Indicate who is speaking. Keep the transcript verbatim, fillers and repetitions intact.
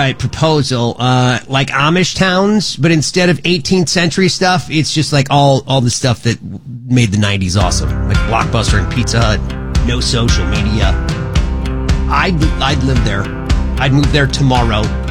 Speaker 1: right, proposal. Uh, like Amish towns, but instead of eighteenth century stuff, it's just like all, all the stuff that made the nineties awesome. Like Blockbuster and Pizza Hut. No social media. I'd, I'd live there. I'd move there tomorrow.